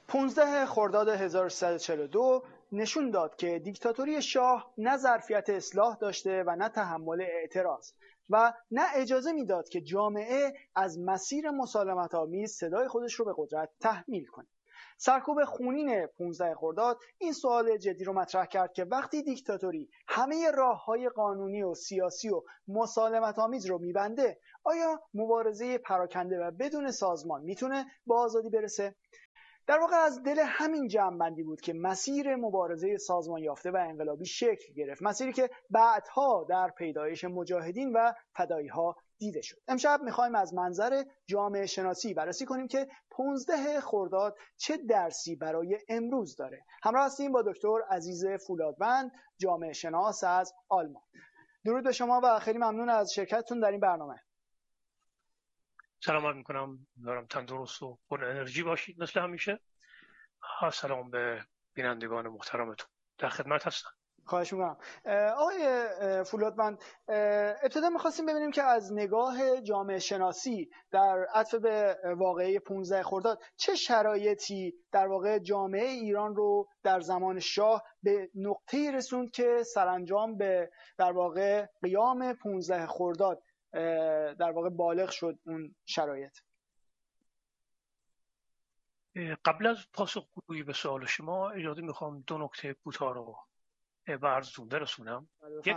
15 خرداد 1342 نشون داد که دیکتاتوری شاه نه ظرفیت اصلاح داشته و نه تحمل اعتراض و نه اجازه میداد که جامعه از مسیر مسالمت‌آمیز صدای خودش رو به قدرت تحمیل کنه. سرکوب خونین 15 خرداد این سوال جدی رو مطرح کرد که وقتی دیکتاتوری همه راه‌های قانونی و سیاسی و مسالمت‌آمیز رو میبنده، آیا مبارزه پراکنده و بدون سازمان میتونه به آزادی برسه؟ در واقع از دل همین جمع‌بندی بود که مسیر مبارزه سازمان یافته و انقلابی شکل گرفت، مسیری که بعدها در پیدایش مجاهدین و فدایی‌ها دیده شد. امشب می‌خوایم از منظر جامعه شناسی بررسی کنیم که 15 خرداد چه درسی برای امروز داره. همراه هستیم با دکتر عزیز فولادوند، جامعه شناس از آلمان. درود به شما و خیلی ممنون از شرکتتون در این برنامه. سلام میکنم، دارم تندرست و پر انرژی باشید مثل همیشه. سلام به بینندگان محترمتون، در خدمت هستم. خواهش میکنم. آقای فولادوند، ابتدا میخواستیم ببینیم که از نگاه جامعه شناسی در عطف به واقعه 15 خرداد چه شرایطی در واقع جامعه ایران رو در زمان شاه به نقطه‌ای رسوند که سرانجام به در واقع قیام 15 خرداد در واقع بالغ شد اون شرایط. قبل از پاسخگویی به سوال شما اجازه میخوام دو نکته کوتاه رو به عرضتون برسونم. یک،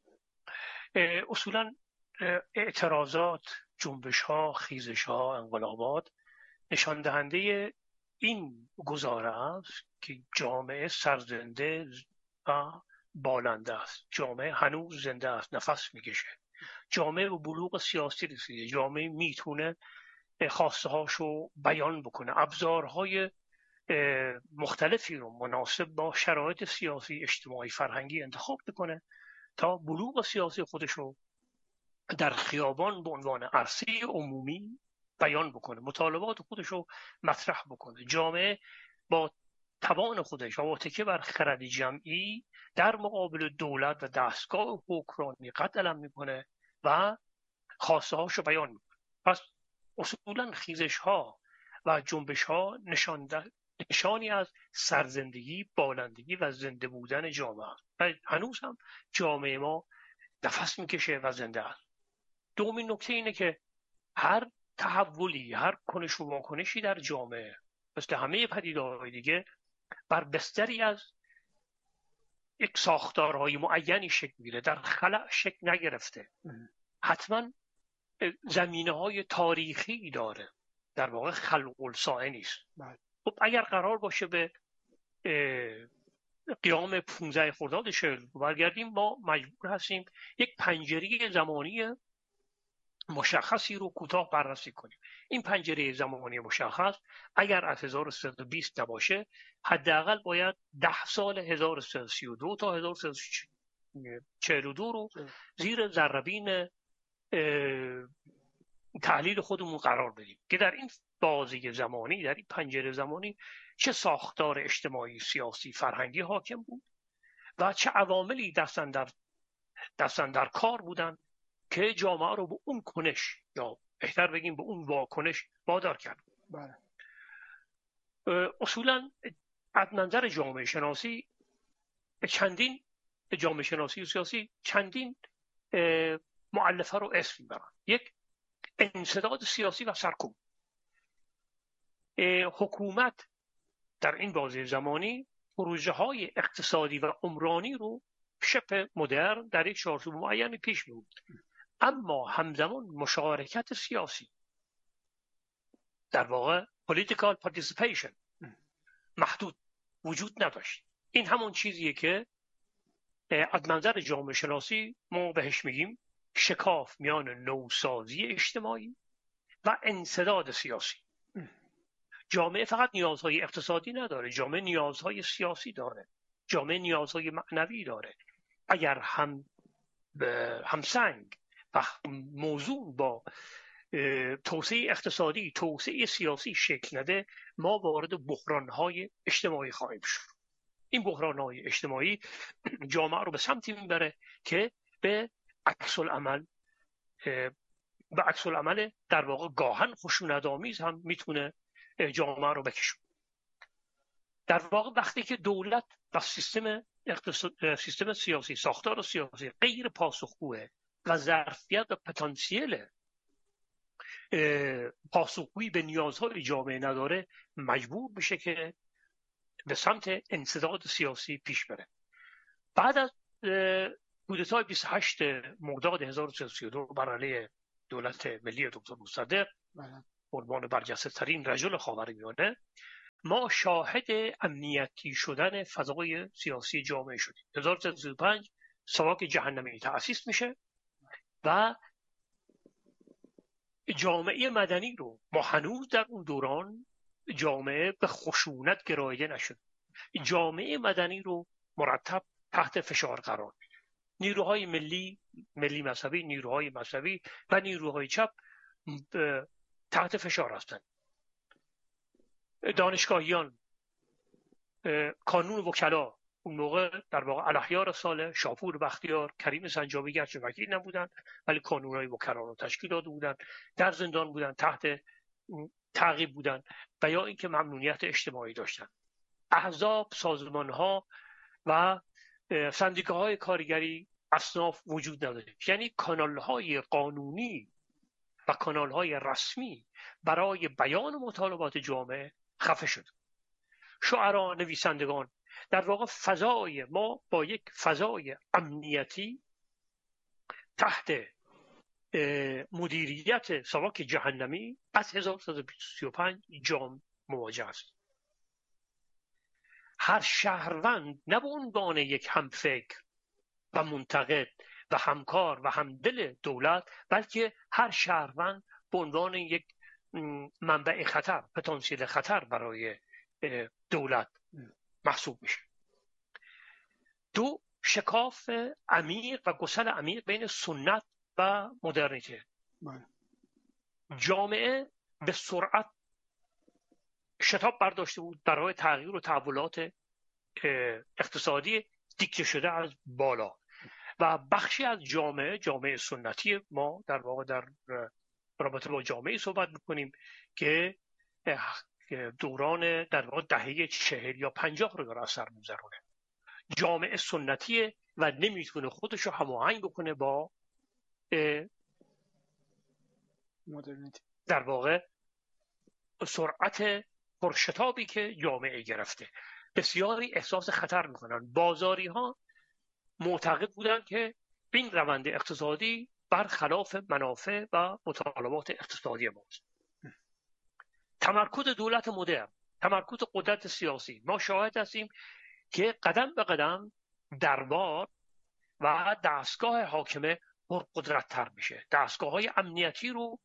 اصولا اعتراضات، جنبش‌ها، خیزش‌ها، انقلابات نشان دهنده این گزاره است که جامعه سرزنده و بالنده است. جامعه هنوز زنده است، نفس میکشه. جامعه به بلوغ سیاسی رسیده. جامعه میتونه خواسته هاشو بیان بکنه، ابزارهای مختلفی رو مناسب با شرایط سیاسی، اجتماعی، فرهنگی انتخاب بکنه تا بلوغ سیاسی خودش رو در خیابان به عنوان عرصه عمومی بیان بکنه، مطالبات خودش رو مطرح بکنه. جامعه با توان خودش و با تکیه بر خرد جمعی در مقابل دولت و دستگاه حکمرانی قد علم میکنه و خواسته هاشو بیان میکنه. پس اصولا خیزش ها و جنبش ها نشانی از سرزندگی، بالندگی و زنده بودن جامعه است و هنوز هم جامعه ما نفس میکشه و زنده است. دومین نکته اینه که هر تحولی، هر کنش و واکنشی در جامعه مثل همه پدیده‌های دیگه بر بستری از یک ساختارهای معینی شکل میگیره، در خلأ شکل نگرفته. حتما زمینه‌های تاریخی داره، در واقع خلق الساعه نیست. خب اگر قرار باشه به قیام 15 خرداد برگردیم، ما مجبور هستیم یک پنجره زمانی مشخصی رو کوتاه بررسی کنیم. این پنجره زمانی مشخص اگر از 1320 نباشه، حداقل باید 10 سال 1332 تا 1342 رو زیر ذره‌بین تحلیل خودمون قرار بدیم که در این بازه زمانی، در این پنجره زمانی چه ساختار اجتماعی، سیاسی، فرهنگی حاکم بود و چه عواملی دستن در کار بودن که جامعه رو به اون کنش، یا بهتر بگیم به اون واکنش وادار کرد. بله. اصولا از منظر جامعه شناسی جامعه شناسی سیاسی چندین مؤلفه رو اسم میبرن. یک، انسداد سیاسی و سرکوب. حکومت در این بازه زمانی پروژه های اقتصادی و عمرانی رو شبه مدرن در یک چارچوب معینی پیش می‌برد، اما همزمان مشارکت سیاسی، در واقع political participation، محدود وجود نداشت. این همون چیزیه که از منظر جامعه شناسی ما بهش میگیم شکاف میان نوسازی اجتماعی و انسداد سیاسی. جامعه فقط نیازهای اقتصادی نداره، جامعه نیازهای سیاسی داره، جامعه نیازهای معنوی داره. اگر همسنگ و موضوع با توسعه اقتصادی، توسعه سیاسی شکل نده، ما وارد بحران‌های اجتماعی خواهیم شد. این بحران‌های اجتماعی جامعه رو به سمتی میبره که به عکس العمل در واقع گاهن خشونت‌آمیز هم میتونه جامعه رو بکشونه. در واقع وقتی که دولت و سیستم سیاسی، ساختار سیاسی غیر پاسخگوه و ظرفیت و پتانسیل پاسخگویی به نیازهای جامعه نداره، مجبور بشه که به سمت انسداد سیاسی پیش بره. بعد از کودتای 28 مرداد 1332 بر علیه دولت ملی دکتر مصدق عنوان برجسته ترین رجل خاورمیانه، ما شاهد امنیتی شدن فضای سیاسی جامعه شدیم. 1335 ساواک جهنمی تأسیس میشه و جامعه مدنی رو ما هنوز در اون دوران جامعه به خشونت گراییده نشد. جامعه مدنی رو مرتب تحت فشار قرار میده. نیروهای ملی مذهبی، نیروهای مذهبی و نیروهای چپ تحت فشار هستند. دانشگاهیان، کانون وکلا، اون موقع در واقع الاحیار صالح، شاپور بختیار، کریم سنجابی گرچه وکیل نبودن ولی کانونهای وکلا رو تشکیل داده بودن، در زندان بودن، تحت تعقیب بودن و یا اینکه ممنوعیت اجتماعی داشتن. احزاب، سازمانها و سندیکاهای کارگری، اصناف وجود نداره. یعنی کانالهای قانونی و کانالهای رسمی برای بیان مطالبات جامعه خفه شد. شعرا، نویسندگان، در واقع فضای ما با یک فضای امنیتی تحت مدیریت ساواک جهنمی از 1335 جام مواجه است. هر شهروند نه به عنوان یک همفکر و منتقد و همکار و همدل دولت، بلکه هر شهروند به عنوان یک منبع خطر، پتانسیل خطر برای دولت محسوب میشه. دو، شکاف عمیق و گسل عمیق بین سنت و مدرنیته. جامعه به سرعت شتاب برداشته بود برای تغییر و تحولات اقتصادی دیکته شده از بالا و بخشی از جامعه سنتی ما در واقع در رابطه با جامعه صحبت میکنیم که دوران در واقع دهه 40 یا 50 رو داره اثر می‌گذرونه. جامعه سنتیه و نمیتونه خودش رو هماهنگ بکنه با مدرنیته، در واقع سرعت پرشتابی که جامعه گرفته. بسیاری احساس خطر میکنن. بازاری ها معتقد بودن که این روند اقتصادی برخلاف منافع و مطالبات اقتصادی ماست. تمرکز دولت مدرن، تمرکز قدرت سیاسی، ما شاهد هستیم که قدم به قدم دربار و دستگاه حاکمه پرقدرت‌تر میشه. دستگاه‌های امنیتی رو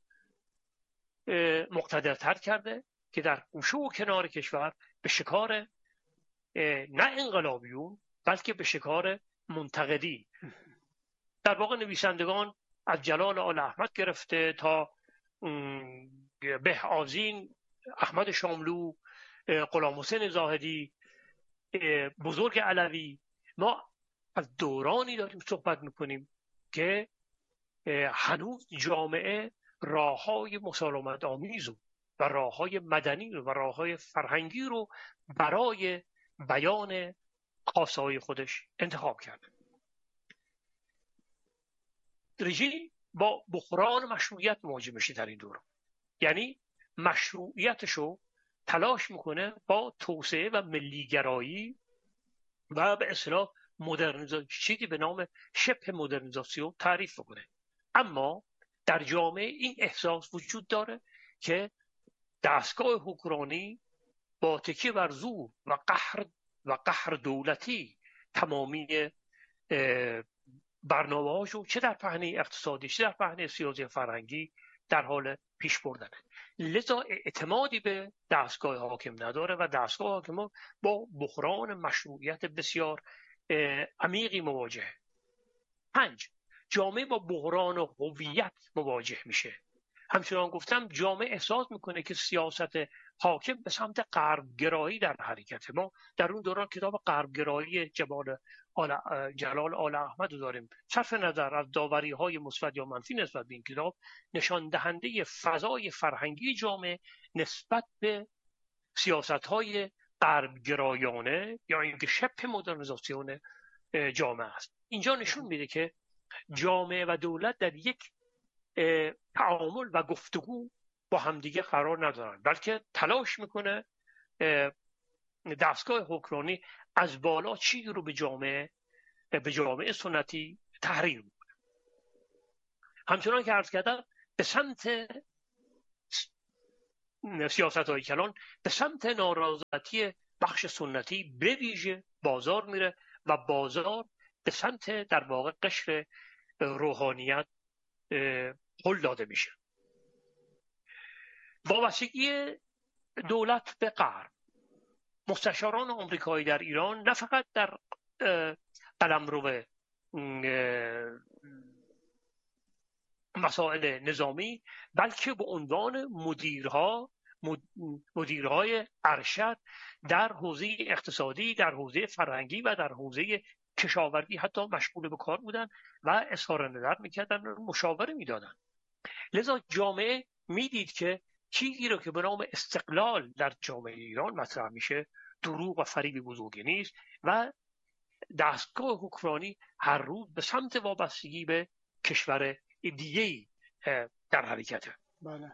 مقتدرتر کرده که در گوشه و کنار کشور به شکار نه انقلابیون بلکه به شکار منتقدی، در واقع نویسندگان از جلال آل احمد گرفته تا به آذین، احمد شاملو، غلام حسین زاهدی، بزرگ علوی، ما از دورانی داریم صحبت میکنیم که هنوز جامعه راه‌های مسالمت آمیز و راه‌های مدنی و راه‌های فرهنگی رو برای بیان خواسته‌های خودش انتخاب کرده. رژیم با بحران مشروعیت مواجه میشه در این دوران، یعنی مشروعیتشو تلاش میکنه با توسعه و ملیگرایی و به اصطلاح مدرنیزاسیون، چیزی به نام شبه مدرنیزاسیون تعریف بکنه. اما در جامعه این احساس وجود داره که دستگاه حکمرانی با تکیه بر زور و قهر دولتی تمامی برنامه‌هاشو چه در پهنه اقتصادی چه در پهنه سیاسی فرهنگی در حال پیش بردنه. لذا اعتمادی به دستگاه حاکم نداره و دستگاه حاکم با بحران مشروعیت بسیار عمیقی مواجهه. 5. جامعه با بحران هویت مواجه میشه. همچنان گفتم جامعه احساس میکنه که سیاست حاکم به سمت غربگرایی در حرکت. ما در اون دوران کتاب غربگرایی جلال آل احمد رو داریم. صرف نظر از داوری‌های مثبت یا منفی نسبت به این کتاب، نشان دهنده فضای فرهنگی جامعه نسبت به سیاست‌های غربگرایانه یا اینکه شبه مدرنیزاسیون جامعه است. اینجا نشون میده که جامعه و دولت در یک تعامل و گفتگو با همدیگه قرار ندارن، بلکه تلاش میکنه دستگاه حکمرانی از بالا چیزی رو به جامعه سنتی تحریر میکنه. همچنان که عرض کردم به سمت سیاست‌های کلان، به سمت نارضایتی بخش سنتی به ویژه بازار میره و بازار به سمت در واقع قشر روحانیت هل داده میشه. وابستگی دولت به غرب، مستشاران آمریکایی در ایران نه فقط در قلمرو مسائل نظامی، بلکه به عنوان مدیرهای ارشد در حوزه اقتصادی، در حوزه فرهنگی و در حوزه کشاورزی حتی مشغول به کار بودن و اظهار نظر میکردن و مشاوره میدادن. لذا جامعه میدید که چیزی رو که به نام استقلال در جامعه ایران مطرح میشه دروغ و فریب بزرگی نیست و دستگاه حکمرانی هر روز به سمت وابستگی به کشور دیگه‌ای در حرکته. بله.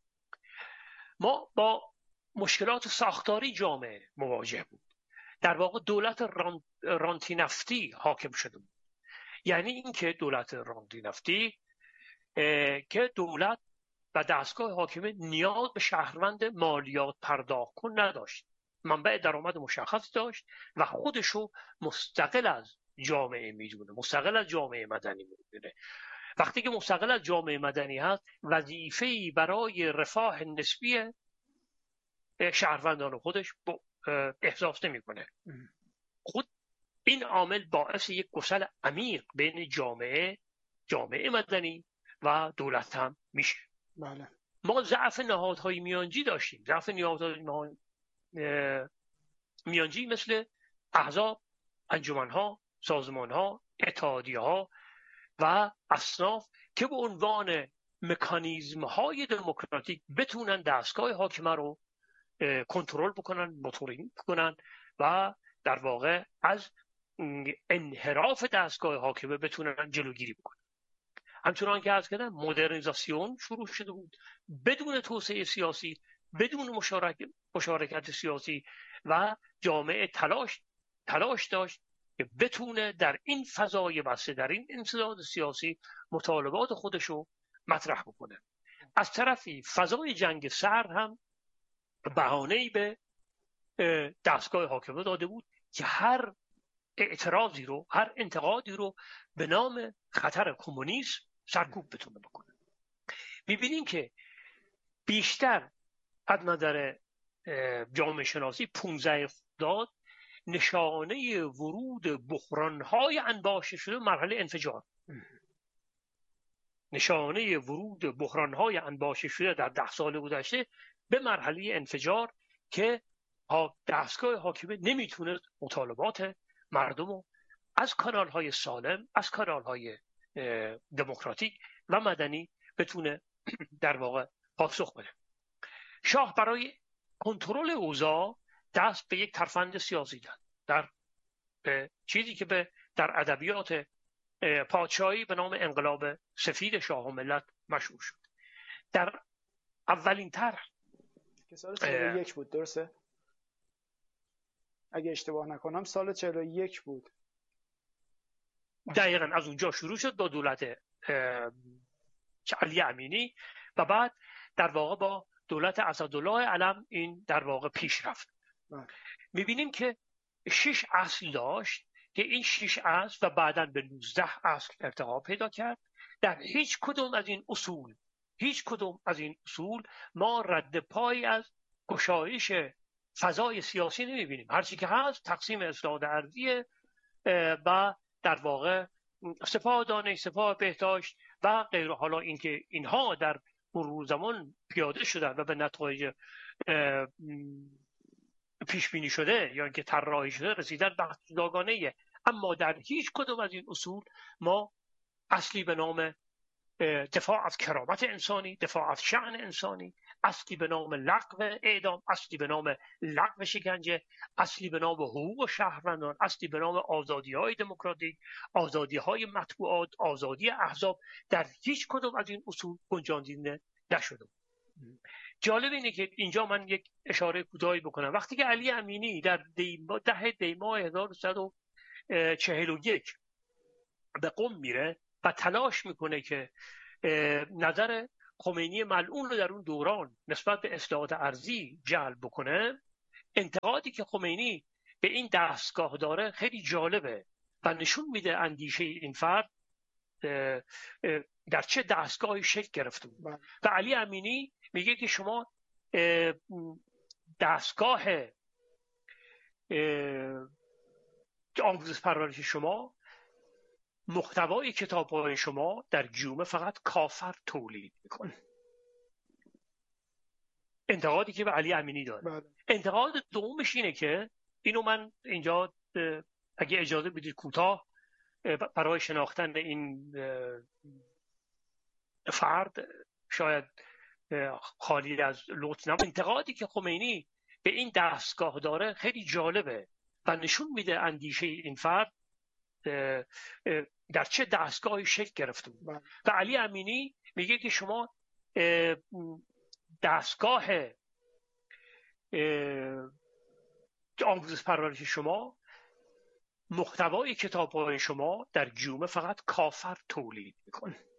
ما با مشکلات ساختاری جامعه مواجه بود. در واقع دولت رانتی نفتی حاکم شده بود. یعنی اینکه دولت رانتی نفتی که دولت و دستگاه حاکمه نیاز به شهروند مالیات پرداخت کن نداشت، منبع درآمد مشخص داشت و خودشو مستقل از جامعه میدونه، مستقل از جامعه مدنی میدونه. وقتی که مستقل از جامعه مدنی هست، وظیفه‌ای برای رفاه نسبی شهروندان خودش احساس نمی‌کنه. خود این عامل باعث یک گسل عمیق بین جامعه مدنی و دولت هم میشه. بله. ما ضعف نهادهای میانجی داشتیم. ضعف نهادهای میانجی مثل احزاب، انجمنها، سازمانها، اتحادیه‌ها و اصناف که به عنوان مکانیزم‌های دموکراتیک بتونن دستگاه حاکمه رو کنترل بکنن، موتورینگ بکنن و در واقع از انحراف دستگاه حاکمه بتونن جلوگیری بکنن. همچنان که عرض کردم مدرنیزاسیون شروع شده بود بدون توسعه سیاسی، بدون مشارکت سیاسی و جامعه تلاش داشت که بتونه در این فضای بسته، در این انسداد سیاسی مطالبات خودشو مطرح بکنه. از طرفی فضای جنگ سرد هم بهانه‌ای به دستگاه حاکمه داده بود که هر اعتراضی رو، هر انتقادی رو به نام خطر کمونیسم سرکوب بتونه بکنه. می‌بینیم که بیشتر از نظر جامعه شناسی 15 خرداد نشانه ورود بحران‌های انباشته شده مرحله انفجار، نشانه ورود بحران‌های انباشته شده در 10 سال گذشته به مرحله انفجار که دستگاه حاکمه نمیتونه مطالبات مردم رو از کانال‌های سالم، از کانال‌های دموکراتیک و مدنی بتونه در واقع پاسخ بده. شاه برای کنترل اوضاع دست به یک ترفند سیاسی داد، در چیزی که در ادبیات پادشاهی به نام انقلاب سفید شاه و ملت مشهور شد. در اولین طرح که سال 41 بود، درسته؟ اگه اشتباه نکنم سال 41 بود. دقیقاً از اونجا شروع شد با دولت علی امینی و بعد در واقع با دولت اسدالله علم این در واقع پیش رفت. میبینیم که 6 اصل داشت که این 6 اصل و بعداً به 19 اصل ارتقا پیدا کرد. در هیچ کدوم از این اصول ما رد پایی از گشایش فضای سیاسی نمیبینیم. هرچی که هست تقسیم اصلاحات ارضی و در واقع سپاه دانش، سپاه بهداشت و غیره. حالا اینکه اینها در مرور زمان پیاده شدن و به نتایج پیش بینی شده یا اینکه طراحی شده رسیدن بحث جداگانه‌ایه، اما در هیچ کدوم از این اصول ما اصلی به نام دفاع از کرامت انسانی، دفاع از شأن انسانی، اصلی به نام لغو اعدام، اصلی به نام لغو شکنجه، اصلی به نام حقوق شهروندان، اصلی به نام آزادی‌های دموکراتیک، آزادی‌های مطبوعات، آزادی احزاب. در هیچ کدوم از این اصول گنجانده نشده. جالب اینه که اینجا من یک اشاره کوتاهی بکنم. وقتی که علی امینی در 10 دی ماه 1141 به قم میره و تلاش میکنه که نظر خمینی ملعون رو در اون دوران نسبت به اصلاحات ارضی جلب بکنه، انتقادی که خمینی به این دستگاه داره خیلی جالبه و نشون میده اندیشه این فرد در چه دستگاهی شکل گرفته بود. و علی امینی میگه که شما دستگاه آموزش پرورش شما، محتوای کتاب‌های شما در جومه فقط کافر تولید میکنه. انتقادی که به علی امینی داره. انتقاد دومش اینه که اینو من اینجا اگه اجازه بدید کوتاه برای شناختن این فرد شاید خالی از لطف نباشه. انتقادی که خمینی به این دستگاه داره خیلی جالبه و نشون میده اندیشه این فرد در چه دستگاهی شکل گرفته بود. و علی امینی میگه که شما دستگاه آموزش پرورش شما، محتوای کتاب‌های شما در جومه فقط کافر تولید میکنه.